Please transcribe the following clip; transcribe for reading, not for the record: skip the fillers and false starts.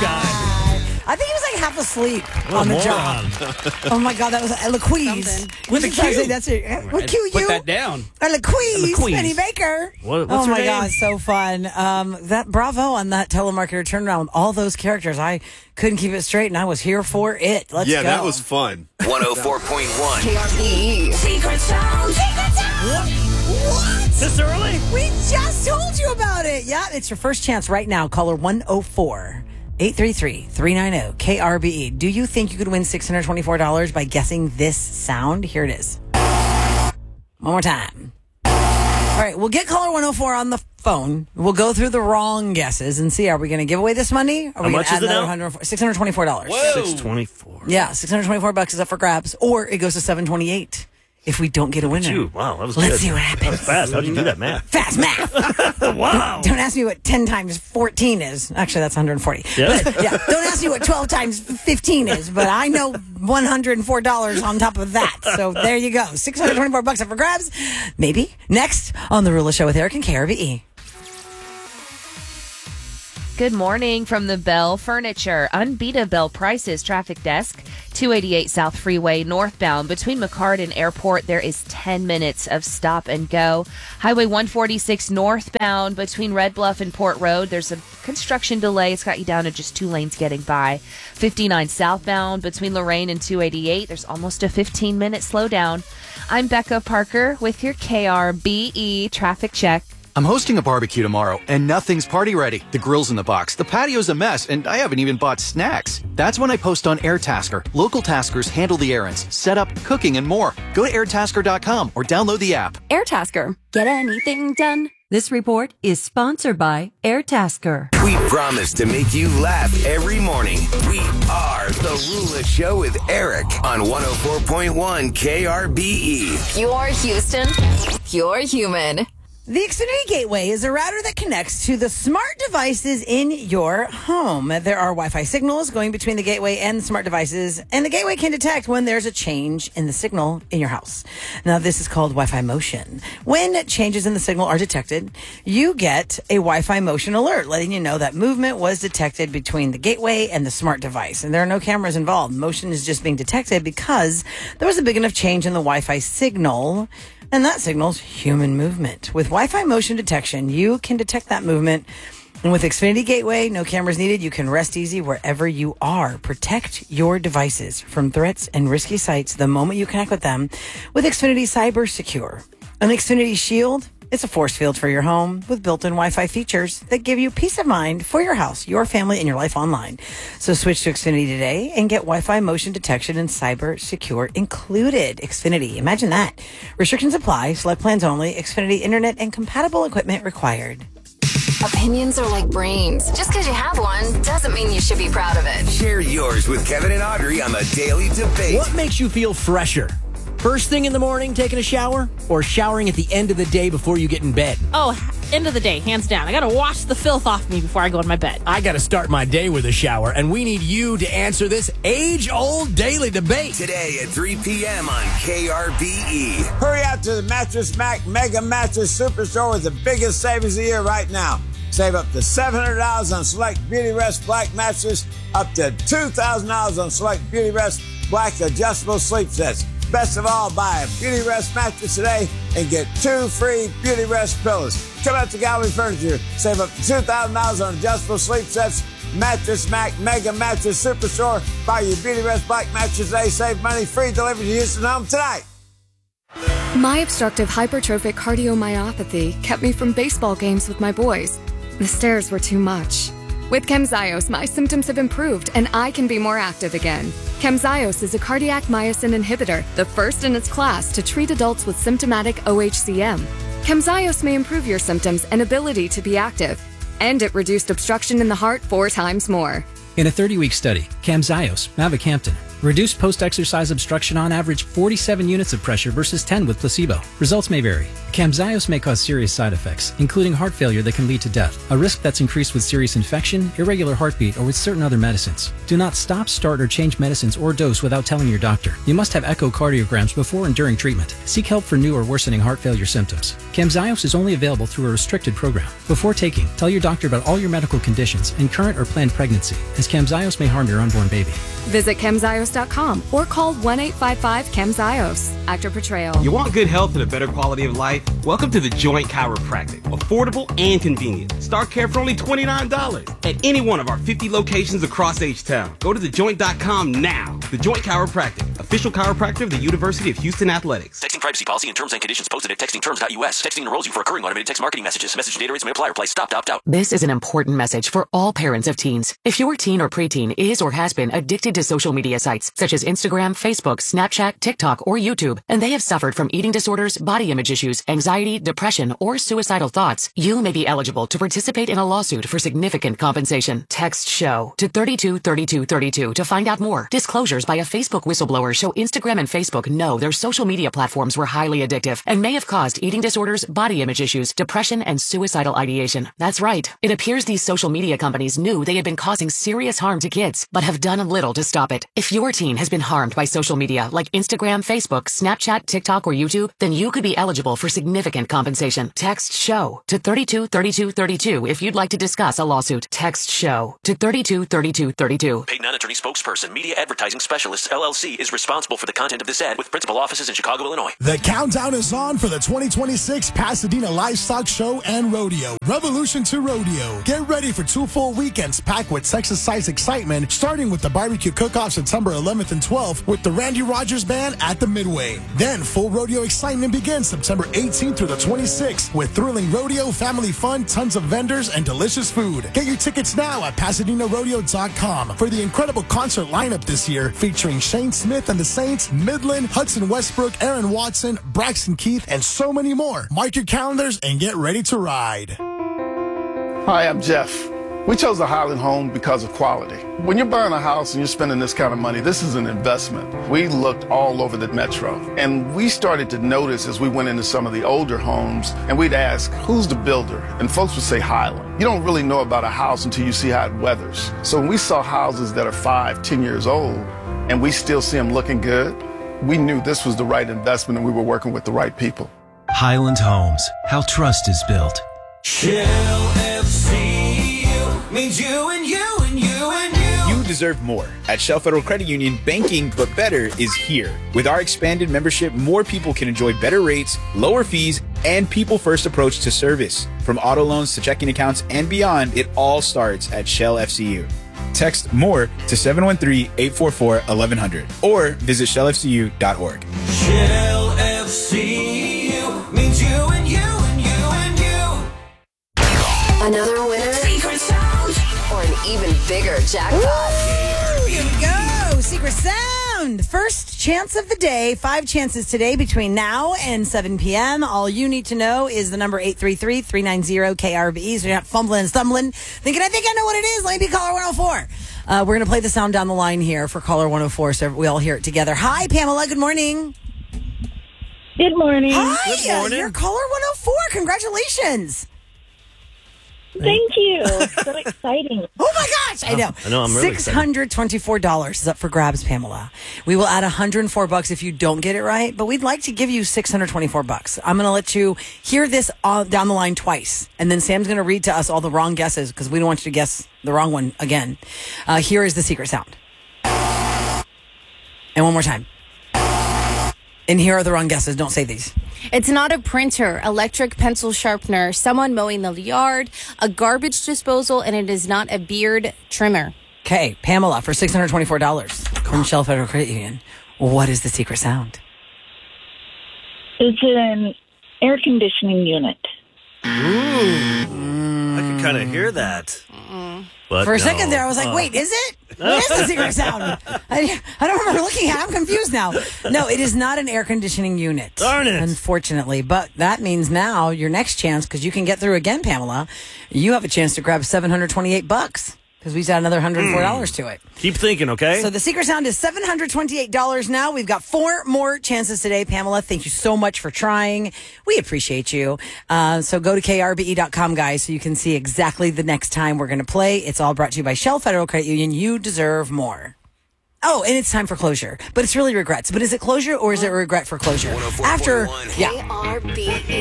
guy. I think he was like half asleep What a on the moron. job. Oh my God, that was LaQuise. With a Q. That's it. What Q Put you? that down. LaQuise, LaQuise. Penny Baker. What's oh her my name? God, so fun. That bravo on that telemarketer turnaround with all those characters. I couldn't keep it straight, and I was here for it. Let's go. Yeah, that was fun. 104.1 KRBE. Secret Sound. Secret Sound. What? This early? We just told you about it. Yeah, it's your first chance right now. Caller 104-833-390-KRBE. Do you think you could win $624 by guessing this sound? Here it is. One more time. All right, we'll get caller 104 on the phone. We'll go through the wrong guesses and see, are we going to give away this money? Are How we much gonna is it add now? $624. Whoa. 624. Yeah, $624 is up for grabs, or it goes to $728 if we don't get a winner. Phew, wow, that was Let's good. see what happens. That was fast. How'd you do that math? Fast math. Wow. Don't ask me what 10 times 14 is. Actually, that's 140. Yeah. But, yeah. Don't ask me what 12 times 15 is, but I know $104 on top of that. So there you go. $624 up for grabs. Maybe. Next on The Rula Show with Eric and KRBE. Good morning from the Bell Furniture. Unbeatable prices traffic desk. 288 South Freeway northbound between McCarty and Airport. There is 10 minutes of stop and go. Highway 146 northbound between Red Bluff and Port Road. There's a construction delay. It's got you down to just 2 lanes getting by. 59 southbound between Lorraine and 288. There's almost a 15-minute slowdown. I'm Becca Parker with your KRBE traffic check. I'm hosting a barbecue tomorrow, and nothing's party ready. The grill's in the box, the patio's a mess, and I haven't even bought snacks. That's when I post on AirTasker. Local taskers handle the errands, setup, cooking, and more. Go to airtasker.com or download the app. AirTasker. Get anything done? This report is sponsored by AirTasker. We promise to make you laugh every morning. We are The Rula Show with Eric on 104.1 KRBE. Pure Houston. Pure human. The Xfinity Gateway is a router that connects to the smart devices in your home. There are Wi-Fi signals going between the gateway and the smart devices, and the gateway can detect when there's a change in the signal in your house. Now, this is called Wi-Fi motion. When changes in the signal are detected, you get a Wi-Fi motion alert, letting you know that movement was detected between the gateway and the smart device. And there are no cameras involved. Motion is just being detected because there was a big enough change in the Wi-Fi signal. And that signals human movement. With Wi-Fi motion detection, you can detect that movement. And with Xfinity Gateway, no cameras needed. You can rest easy wherever you are. Protect your devices from threats and risky sites the moment you connect with them with Xfinity Cyber Secure. An Xfinity Shield, it's a force field for your home with built-in Wi-Fi features that give you peace of mind for your house, your family, and your life online. So switch to Xfinity today and get Wi-Fi motion detection and Cyber Secure included. Xfinity, imagine that. Restrictions apply. Select plans only. Xfinity Internet and compatible equipment required. Opinions are like brains. Just because you have one doesn't mean you should be proud of it. Share yours with Kevin and Audrey on the Daily Debate. What makes you feel fresher? First thing in the morning, taking a shower, or showering at the end of the day before you get in bed? Oh, end of the day, hands down. I gotta wash the filth off me before I go to my bed. I got to start my day with a shower, and we need you to answer this age-old daily debate. Today at 3 p.m. on KRBE. Hurry out to the Mattress Mac Mega Mattress Superstore with the biggest savings of the year right now. Save up to $700 on select Beauty Rest Black mattresses, up to $2,000 on select Beauty Rest Black adjustable sleep sets. Best of all, buy a Beauty Rest mattress today and get 2 free Beauty Rest pillows. Come out to Gallery Furniture. Save up to $2,000 on adjustable sleep sets. Mattress Mac Mega Mattress Superstore. Buy your Beauty Rest Black mattress today. Save money. Free delivery to Houston home tonight. My obstructive hypertrophic cardiomyopathy kept me from baseball games with my boys. The stairs were too much. With Camzyos, my symptoms have improved and I can be more active again. Camzyos is a cardiac myosin inhibitor, the first in its class to treat adults with symptomatic OHCM. Camzyos may improve your symptoms and ability to be active, and it reduced obstruction in the heart 4 times more. In a 30-week study, Camzyos, mavacamten, Reduced post-exercise obstruction on average 47 units of pressure versus 10 with placebo. Results may vary. Camzyos may cause serious side effects, including heart failure that can lead to death, a risk that's increased with serious infection, irregular heartbeat, or with certain other medicines. Do not stop, start, or change medicines or dose without telling your doctor. You must have echocardiograms before and during treatment. Seek help for new or worsening heart failure symptoms. Camzyos is only available through a restricted program. Before taking, tell your doctor about all your medical conditions and current or planned pregnancy, as Camzyos may harm your unborn baby. Visit Camzyos.com or call 1-855-CAMZYOS. Actor portrayal. You want good health and a better quality of life? Welcome to The Joint Chiropractic. Affordable and convenient. Start care for only $29 at any one of our 50 locations across H-Town. Go to thejoint.com now. The Joint Chiropractic, official chiropractor of the University of Houston Athletics. Texting privacy policy and terms and conditions posted at textingterms.us. Texting enrolls you for recurring automated text marketing messages. Message data rates may apply. Reply stop to opt out. This is an important message for all parents of teens. If your teen or preteen is or has been addicted to social media sites such as Instagram, Facebook, Snapchat, TikTok, or YouTube, and they have suffered from eating disorders, body image issues, anxiety, depression, or suicidal thoughts, you may be eligible to participate in a lawsuit for significant compensation. Text SHOW to 323232 to find out more. Disclosures by a Facebook whistleblower show Instagram and Facebook know their social media platforms were highly addictive and may have caused eating disorders, body image issues, depression, and suicidal ideation. That's right. It appears these social media companies knew they had been causing serious harm to kids, but have done little to stop it. If your teen has been harmed by social media like Instagram, Facebook, Snapchat, TikTok, or YouTube, then you could be eligible for significant compensation. Text SHOW to 323232 if you'd like to discuss a lawsuit. Text SHOW to 323232. Paid non-attorney spokesperson, Media Advertising Specialist, LLC, is responsible for the content of this ad with principal offices in Chicago, Illinois. The countdown is on for the 2026 Pasadena Livestock Show and Rodeo. Revolution to Rodeo. Get ready for 2 full weekends packed with Texas-sized excitement, starting with the barbecue cook-off September 11th and 12th with the Randy Rogers Band at the Midway. Then full rodeo excitement begins September 18th through the 26th with thrilling rodeo, family fun, tons of vendors, and delicious food. Get your tickets now at PasadenaRodeo.com for the incredible concert lineup this year, featuring Shane Smith and the Saints, Midland, Hudson Westbrook, Aaron Watson, Braxton Keith, and so many more. Mark your calendars and get ready to ride. Hi, I'm Jeff. We chose a Highland home because of quality. When you're buying a house and you're spending this kind of money, this is an investment. We looked all over the metro, and we started to notice as we went into some of the older homes, and we'd ask, who's the builder? And folks would say Highland. You don't really know about a house until you see how it weathers. So when we saw houses that are 5, 10 years old, and we still see them looking good, we knew this was the right investment and we were working with the right people. Highland Homes, how trust is built. Shell FCU means you and you and you and you. You deserve more. At Shell Federal Credit Union, banking but better is here. With our expanded membership, more people can enjoy better rates, lower fees, and people-first approach to service. From auto loans to checking accounts and beyond, it all starts at Shell FCU. Text MORE to 713-844-1100 or visit shellfcu.org. Shell FCU means you and you and you and you. Another winner? Secret sound? Or an even bigger jackpot? Here we go. Secret sound. First chance of the day. 5 chances today between now and 7 p.m. All you need to know is the number 833-390-KRBE. So you're not fumbling and stumbling, thinking, I think I know what it is. Let me be caller 104. We're going to play the sound down the line here for caller 104 so we all hear it together. Hi, Pamela. Good morning. Good morning. Hi. Good morning. You're caller 104. Congratulations. Thank you. So exciting. Oh my gosh, I know. I know, I'm really excited. $624 is up for grabs, Pamela. We will add $104 if you don't get it right, but we'd like to give you $624. I'm going to let you hear this down the line twice, and then Sam's going to read to us all the wrong guesses because we don't want you to guess the wrong one again. Here is the secret sound. And one more time. And here are the wrong guesses. Don't say these. It's not a printer, electric pencil sharpener, someone mowing the yard, a garbage disposal, and it is not a beard trimmer. Okay, Pamela, for $624 from Shell Federal Credit Union, what is the secret sound? It's an air conditioning unit. I can kind of hear that. But for a second there, I was like, wait, is it? What is the secret sound? I don't remember looking at it. I'm confused now. No, it is not an air conditioning unit. Darn it. Unfortunately. But that means now your next chance, because you can get through again, Pamela, you have a chance to grab $728. because we've got another $104 to it. Keep thinking, okay? So the secret sound is $728 now. We've got 4 more chances today. Pamela, thank you so much for trying. We appreciate you. So go to krbe.com, guys, so you can see exactly the next time we're going to play. It's all brought to you by Shell Federal Credit Union. You deserve more. Oh, and it's time for closure. But it's really regrets. But is it closure or is it regret for closure? After, KRBE.